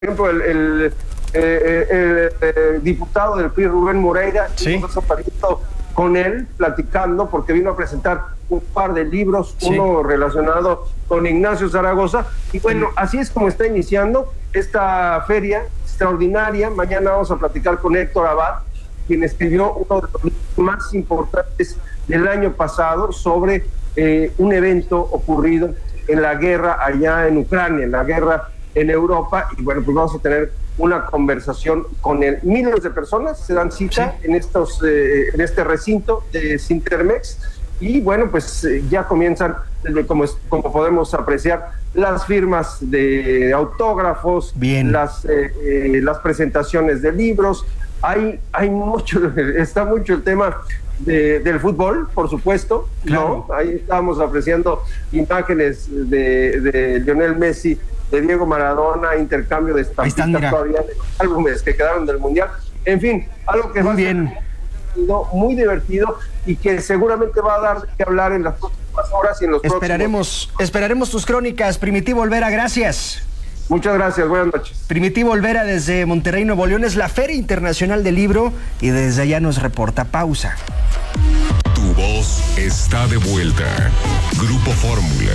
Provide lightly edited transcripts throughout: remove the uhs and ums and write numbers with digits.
ejemplo, el diputado del PRI, Rubén Moreira, sí, con él, platicando, porque vino a presentar un par de libros, uno relacionado con Ignacio Zaragoza, y bueno, así es como está iniciando esta feria extraordinaria. Mañana vamos a platicar con Héctor Abad, quien escribió uno de los libros más importantes del año pasado sobre un evento ocurrido en la guerra allá en Ucrania, en la guerra en Europa, y bueno, pues vamos a tener una conversación con él. Miles de personas se dan cita en este recinto de Sintermex, y bueno, pues ya comienzan, como podemos apreciar, las firmas de autógrafos, las presentaciones de libros. Hay mucho, está mucho el tema del fútbol, por supuesto, claro. ¿No? Ahí estábamos apreciando imágenes de Lionel Messi, de Diego Maradona, intercambio de estampitas todavía de los álbumes que quedaron del Mundial. En fin, algo que va a ser muy divertido y que seguramente va a dar que hablar en las próximas horas y en los próximos. Esperaremos tus crónicas, Primitivo Olvera, gracias. Muchas gracias, buenas noches. Primitivo Olvera desde Monterrey, Nuevo León, es la Feria Internacional del Libro y desde allá nos reporta. Pausa. Tu voz está de vuelta. Grupo Fórmula.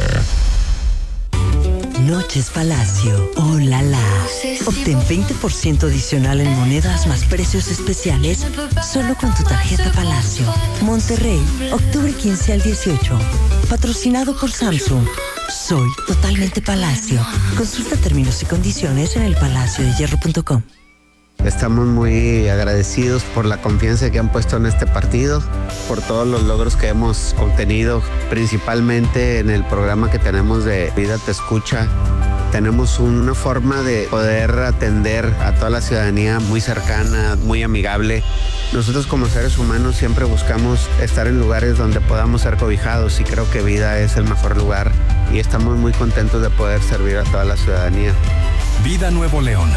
Noches Palacio, oh la la. Obtén 20% adicional en monedas más precios especiales solo con tu tarjeta Palacio. Monterrey, octubre 15 al 18. Patrocinado por Samsung. Soy totalmente Palacio. Consulta términos y condiciones en elpalaciodehierro.com. Estamos muy agradecidos por la confianza que han puesto en este partido, por todos los logros que hemos obtenido, principalmente en el programa que tenemos de Vida Te Escucha. Tenemos una forma de poder atender a toda la ciudadanía muy cercana, muy amigable. Nosotros como seres humanos siempre buscamos estar en lugares donde podamos ser cobijados y creo que Vida es el mejor lugar y estamos muy contentos de poder servir a toda la ciudadanía. Vida Nuevo León.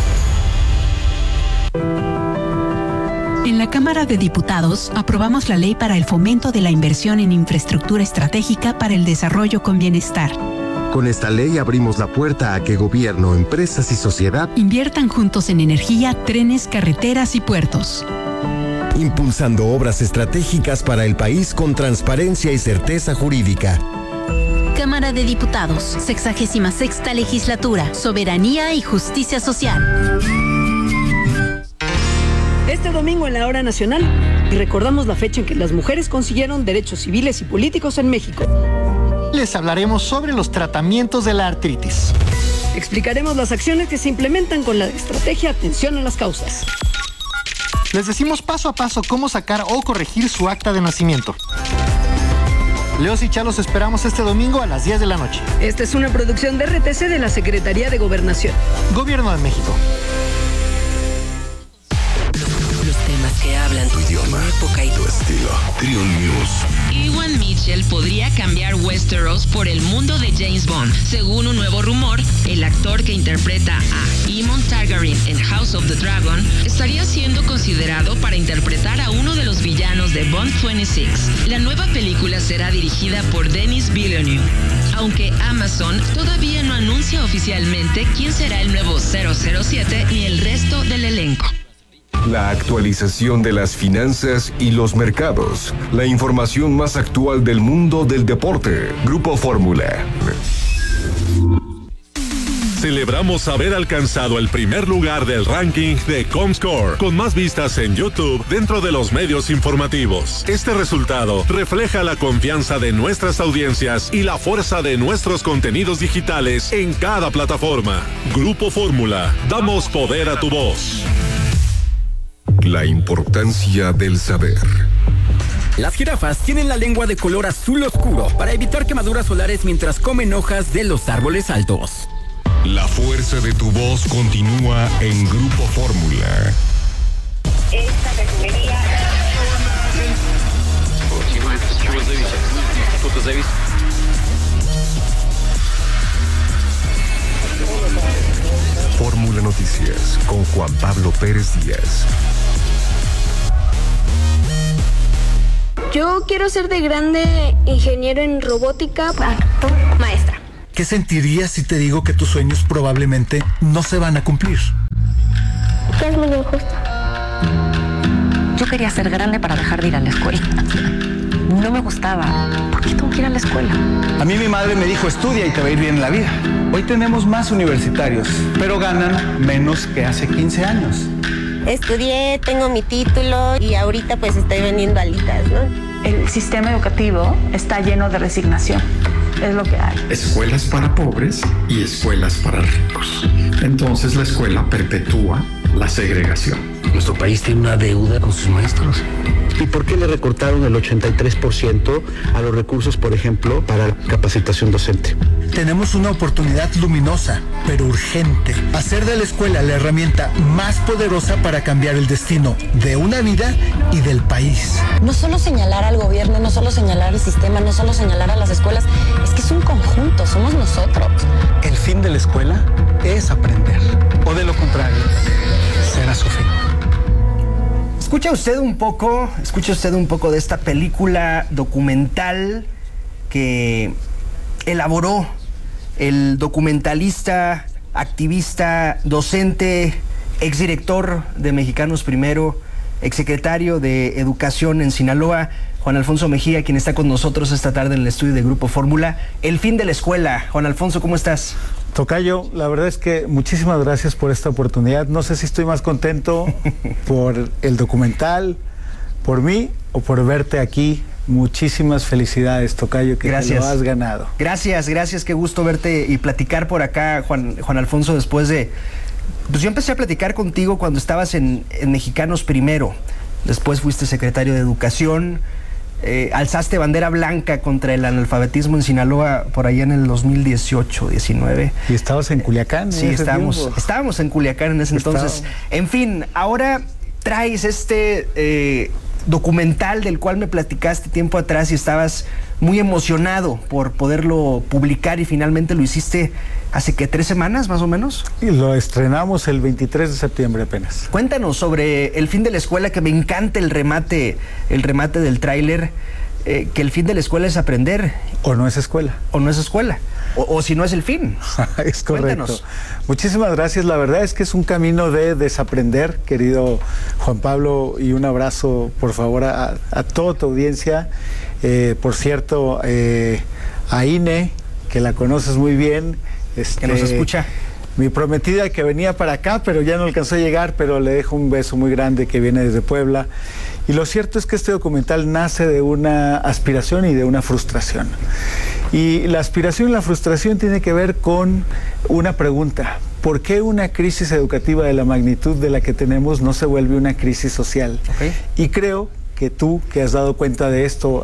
En la Cámara de Diputados aprobamos la ley para el fomento de la inversión en infraestructura estratégica para el desarrollo con bienestar. Con esta ley abrimos la puerta a que gobierno, empresas y sociedad inviertan juntos en energía, trenes, carreteras y puertos. Impulsando obras estratégicas para el país con transparencia y certeza jurídica. Cámara de Diputados, 66ª Legislatura, Soberanía y Justicia Social. Este domingo en la Hora Nacional y recordamos la fecha en que las mujeres consiguieron derechos civiles y políticos en México. Les hablaremos sobre los tratamientos de la artritis. Explicaremos las acciones que se implementan con la estrategia Atención a las Causas. Les decimos paso a paso cómo sacar o corregir su acta de nacimiento. Leos y Chalos esperamos este domingo a las 10 de la noche. Esta es una producción de RTC de la Secretaría de Gobernación. Gobierno de México. Los temas que hablan tu idioma, tu época y tu estilo. Trion News. Ewan Mitchell podría cambiar Westeros por el mundo de James Bond. Según un nuevo rumor, el actor que interpreta a Aemon Targaryen en House of the Dragon estaría siendo considerado para interpretar a uno de los villanos de Bond 26. La nueva película será dirigida por Denis Villeneuve, aunque Amazon todavía no anuncia oficialmente quién será el nuevo 007 ni el resto del elenco. La actualización de las finanzas y los mercados. La información más actual del mundo del deporte. Grupo Fórmula. Celebramos haber alcanzado el primer lugar del ranking de Comscore, con más vistas en YouTube dentro de los medios informativos. Este resultado refleja la confianza de nuestras audiencias y la fuerza de nuestros contenidos digitales en cada plataforma. Grupo Fórmula, damos poder a tu voz. La importancia del saber. Las jirafas tienen la lengua de color azul oscuro para evitar quemaduras solares mientras comen hojas de los árboles altos. La fuerza de tu voz continúa en Grupo Fórmula. Esta categoría... Fórmula Noticias con Juan Pablo Pérez Díaz. Yo quiero ser de grande ingeniero en robótica, maestra. ¿Qué sentirías si te digo que tus sueños probablemente no se van a cumplir? Que es muy injusto. Yo quería ser grande para dejar de ir a la escuela. No me gustaba. ¿Por qué tengo que ir a la escuela? A mí mi madre me dijo, estudia y te va a ir bien en la vida. Hoy tenemos más universitarios, pero ganan menos que hace 15 años. Estudié, tengo mi título y ahorita pues estoy vendiendo alitas, ¿no? El sistema educativo está lleno de resignación. Es lo que hay. Escuelas para pobres y escuelas para ricos. Entonces la escuela perpetúa la segregación. Nuestro país tiene una deuda con sus maestros. ¿Y por qué le recortaron el 83% a los recursos, por ejemplo, para capacitación docente? Tenemos una oportunidad luminosa, pero urgente. Hacer de la escuela la herramienta más poderosa para cambiar el destino de una vida y del país. No solo señalar al gobierno, no solo señalar al sistema, no solo señalar a las escuelas, es que es un conjunto, somos nosotros. El fin de la escuela es aprender, o de lo contrario, será su fin. Escucha usted un poco de esta película documental que elaboró el documentalista, activista, docente, exdirector de Mexicanos Primero, exsecretario de Educación en Sinaloa, Juan Alfonso Mejía, quien está con nosotros esta tarde en el estudio de Grupo Fórmula. El fin de la escuela. Juan Alfonso, ¿cómo estás? Tocayo, la verdad es que muchísimas gracias por esta oportunidad. No sé si estoy más contento por el documental, por mí o por verte aquí. Muchísimas felicidades, Tocayo, que te lo has ganado. Gracias, qué gusto verte y platicar por acá, Juan Alfonso, después de... Pues yo empecé a platicar contigo cuando estabas en Mexicanos Primero. Después fuiste secretario de Educación. Alzaste bandera blanca contra el analfabetismo en Sinaloa por allá en el 2018-19. Y estabas en Culiacán. Sí, estábamos en Culiacán en ese entonces. En fin, ahora traes este documental del cual me platicaste tiempo atrás y estabas muy emocionado por poderlo publicar y finalmente lo hiciste hace que 3 semanas más o menos. Y lo estrenamos el 23 de septiembre apenas. Cuéntanos sobre el fin de la escuela, que me encanta el remate del tráiler, que el fin de la escuela es aprender. O no es escuela. O no es escuela. O si no es el fin. Es correcto. Cuéntanos. Muchísimas gracias. La verdad es que es un camino de desaprender, querido Juan Pablo, y un abrazo, por favor, a toda tu audiencia. Por cierto, a Ine, que la conoces muy bien. Que nos escucha. Mi prometida que venía para acá, pero ya no alcanzó a llegar, pero le dejo un beso muy grande que viene desde Puebla. Y lo cierto es que este documental nace de una aspiración y de una frustración. Y la aspiración y la frustración tiene que ver con una pregunta. ¿Por qué una crisis educativa de la magnitud de la que tenemos no se vuelve una crisis social? Okay. Y creo que tú, que has dado cuenta de esto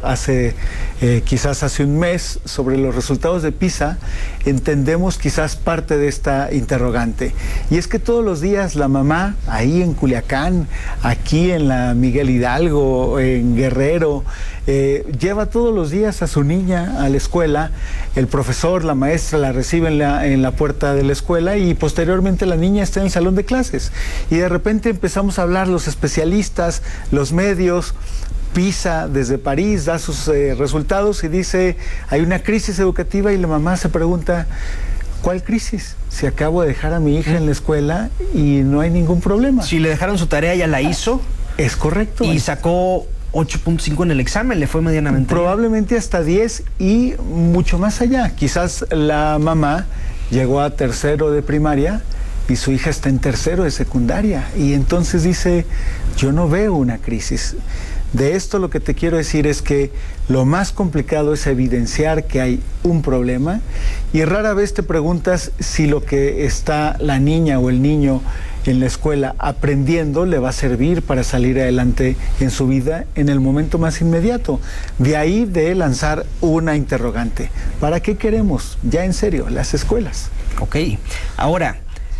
quizás hace un mes, sobre los resultados de PISA, entendemos quizás parte de esta interrogante. Y es que todos los días la mamá, ahí en Culiacán, aquí en la Miguel Hidalgo, en Guerrero, lleva todos los días a su niña a la escuela, el profesor, la maestra la recibe en la puerta de la escuela y posteriormente la niña está en el salón de clases. Y de repente empezamos a hablar los especialistas, los medios. PISA desde París da sus resultados y dice, hay una crisis educativa, y la mamá se pregunta, ¿cuál crisis? Si acabo de dejar a mi hija en la escuela y no hay ningún problema. Si le dejaron su tarea, ya la hizo. Es correcto. Y sacó 8.5 en el examen, le fue medianamente probablemente hasta 10 y mucho más allá. Quizás la mamá llegó a 3º de primaria y su hija está en 3º de secundaria y entonces dice, yo no veo una crisis. De esto lo que te quiero decir es que lo más complicado es evidenciar que hay un problema y rara vez te preguntas si lo que está la niña o el niño en la escuela aprendiendo le va a servir para salir adelante en su vida en el momento más inmediato. De ahí de lanzar una interrogante. ¿Para qué queremos, ya en serio, las escuelas? Ok. Ahora,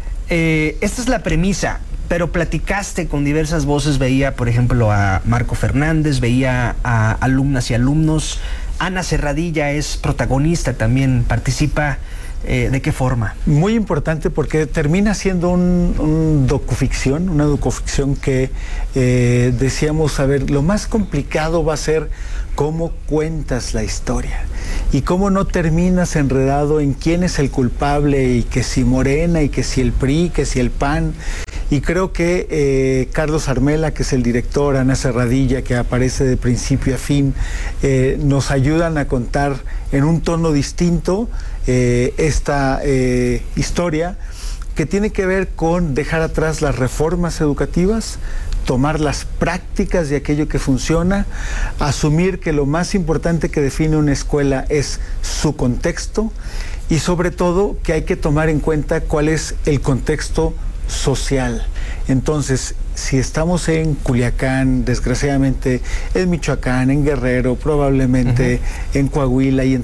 esta es la premisa. Pero platicaste con diversas voces, veía por ejemplo a Marco Fernández, veía a alumnas y alumnos. Ana Serradilla es protagonista también, participa ¿De qué forma? Muy importante porque termina siendo una docuficción que decíamos, a ver, lo más complicado va a ser cómo cuentas la historia y cómo no terminas enredado en quién es el culpable y que si Morena y que si el PRI, que si el PAN. Y creo que Carlos Armela, que es el director, Ana Serradilla, que aparece de principio a fin, nos ayudan a contar en un tono distinto esta historia que tiene que ver con dejar atrás las reformas educativas, tomar las prácticas de aquello que funciona, asumir que lo más importante que define una escuela es su contexto y sobre todo que hay que tomar en cuenta cuál es el contexto social. Entonces, si estamos en Culiacán, desgraciadamente en Michoacán, en Guerrero, probablemente en Coahuila y en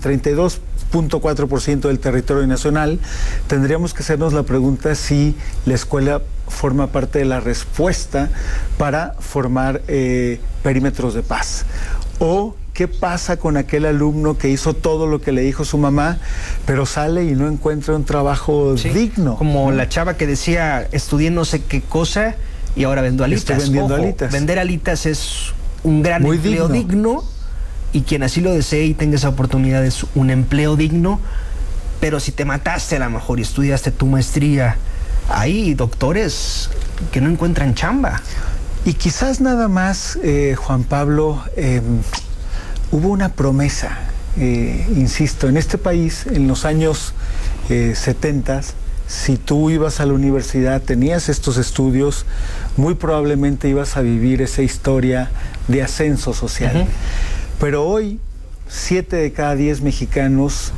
32.4% del territorio nacional, tendríamos que hacernos la pregunta si la escuela forma parte de la respuesta para formar perímetros de paz. O ¿qué pasa con aquel alumno que hizo todo lo que le dijo su mamá, pero sale y no encuentra un trabajo digno? Como la chava que decía, estudié no sé qué cosa y ahora vendo alitas. Estoy vendiendo alitas. Vender alitas es un gran Muy empleo digno, y quien así lo desee y tenga esa oportunidad es un empleo digno, pero si te mataste a lo mejor y estudiaste tu maestría, hay doctores que no encuentran chamba. Y quizás nada más, Juan Pablo, hubo una promesa, insisto, en este país, en los años 70, si tú ibas a la universidad, tenías estos estudios, muy probablemente ibas a vivir esa historia de ascenso social. Pero hoy, 7 de cada 10 mexicanos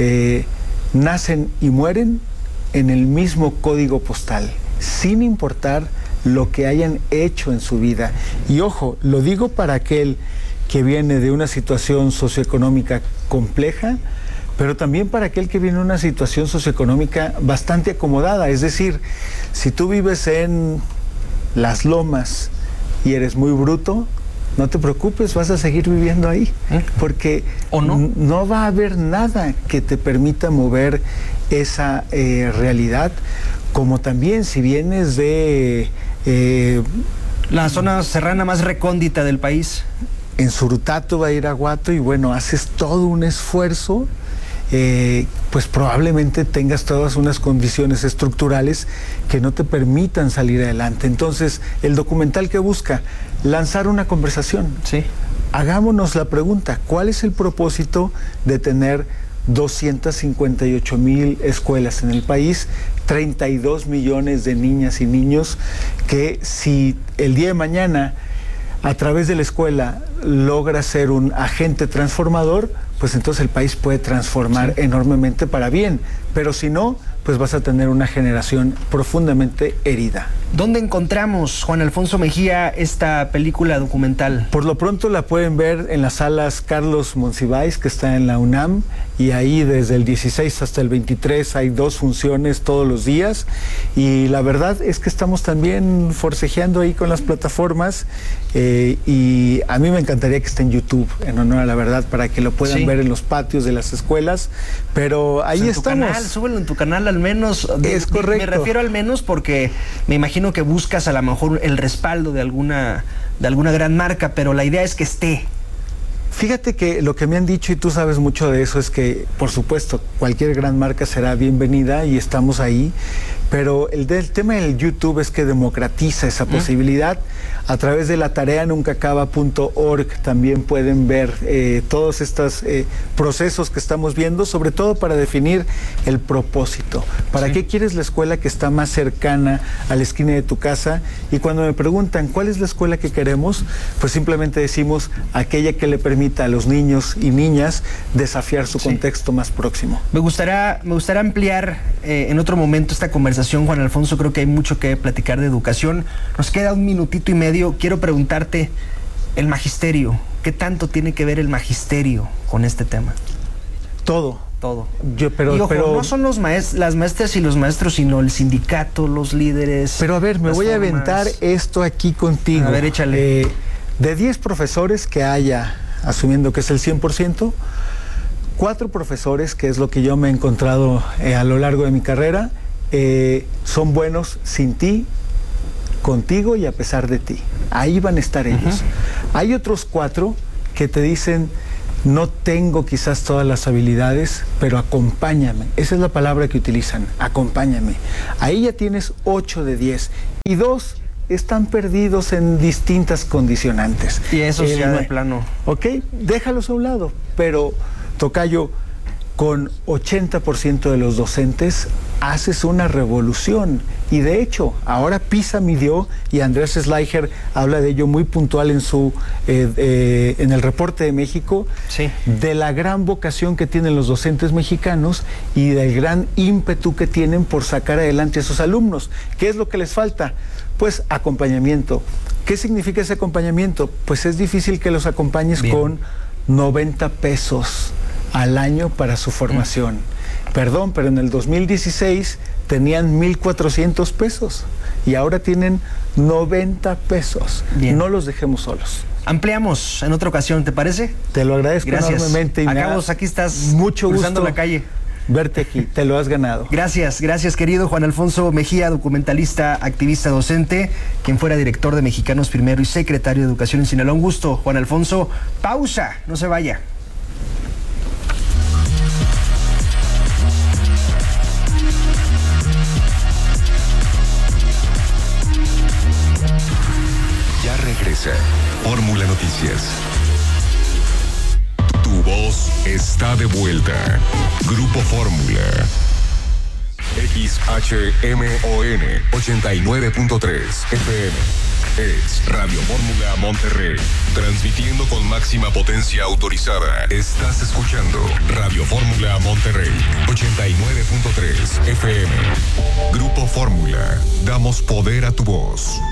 nacen y mueren en el mismo código postal, sin importar lo que hayan hecho en su vida. Y ojo, lo digo para aquel que viene de una situación socioeconómica compleja, pero también para aquel que viene de una situación socioeconómica bastante acomodada. Es decir, si tú vives en Las Lomas y eres muy bruto, no te preocupes, vas a seguir viviendo ahí, porque no va a haber nada que te permita mover esa realidad. Como también si vienes de la zona serrana más recóndita del país, en Surutato, Badiraguato, y bueno, haces todo un esfuerzo, pues probablemente tengas todas unas condiciones estructurales que no te permitan salir adelante. Entonces, el documental que busca lanzar una conversación. Sí. Hagámonos la pregunta, ¿cuál es el propósito de tener 258,000 escuelas en el país, 32 millones de niñas y niños, que si el día de mañana a través de la escuela logra ser un agente transformador, pues entonces el país puede transformar enormemente para bien, pero si no, pues vas a tener una generación profundamente herida. ¿Dónde encontramos, Juan Alfonso Mejía, esta película documental? Por lo pronto la pueden ver en las salas Carlos Monsiváis, que está en la UNAM, y ahí desde el 16 hasta el 23 hay 2 funciones todos los días, y la verdad es que estamos también forcejeando ahí con las plataformas, y a mí me encantaría que esté en YouTube, en honor a la verdad, para que lo puedan ver en los patios de las escuelas, pero ahí estamos. Súbelo en tu canal al menos. Es correcto. Me refiero al menos porque me imagino que buscas a lo mejor el respaldo de alguna gran marca, pero la idea es que esté. Fíjate que lo que me han dicho, y tú sabes mucho de eso, es que, por supuesto, cualquier gran marca será bienvenida y estamos ahí, pero el tema del YouTube es que democratiza esa posibilidad. A través de la tareanuncacaba.org también pueden ver todos estos procesos que estamos viendo, sobre todo para definir el propósito. ¿Para qué quieres la escuela que está más cercana a la esquina de tu casa? Y cuando me preguntan cuál es la escuela que queremos, pues simplemente decimos aquella que le permita a los niños y niñas desafiar su contexto más próximo. Me gustaría ampliar en otro momento esta conversación, Juan Alfonso. Creo que hay mucho que platicar de educación. Nos queda un minutito y medio. Quiero preguntarte, el magisterio, ¿qué tanto tiene que ver el magisterio con este tema? Todo. Pero no son las maestras y los maestros, sino el sindicato, los líderes. Pero a ver, me voy a aventar esto aquí contigo. A ver, échale. De 10 profesores que haya, asumiendo que es el 100%, 4 profesores, que es lo que yo me he encontrado a lo largo de mi carrera, son buenos sin ti, contigo y a pesar de ti. Ahí van a estar ellos. Hay otros 4 que te dicen, no tengo quizás todas las habilidades, pero acompáñame. Esa es la palabra que utilizan, acompáñame. Ahí ya tienes 8 de 10. Y 2 están perdidos en distintas condicionantes. Y eso ya de plano. Ok, déjalos a un lado, pero tocayo, con 80% de los docentes haces una revolución. Y de hecho, ahora PISA midió, y Andrés Schleicher habla de ello muy puntual en su en el reporte de México, de la gran vocación que tienen los docentes mexicanos y del gran ímpetu que tienen por sacar adelante a sus alumnos. ¿Qué es lo que les falta? Pues acompañamiento. ¿Qué significa ese acompañamiento? Pues es difícil que los acompañes con 90 pesos al año para su formación. Perdón, pero en el 2016 tenían 1,400 pesos y ahora tienen 90 pesos. Bien. No los dejemos solos. Ampliamos en otra ocasión, ¿te parece? Te lo agradezco enormemente. Y Acabos, aquí estás mucho cruzando gusto la calle. Verte aquí, te lo has ganado. Gracias querido Juan Alfonso Mejía, documentalista, activista, docente, quien fuera director de Mexicanos Primero y secretario de Educación en Sinaloa. Un gusto, Juan Alfonso. Pausa, no se vaya. Ya regresa Fórmula Noticias. Tu voz está de vuelta. Grupo Fórmula. XHMON 89.3 FM. Es Radio Fórmula Monterrey. Transmitiendo con máxima potencia autorizada. Estás escuchando Radio Fórmula Monterrey 89.3 FM. Grupo Fórmula. Damos poder a tu voz.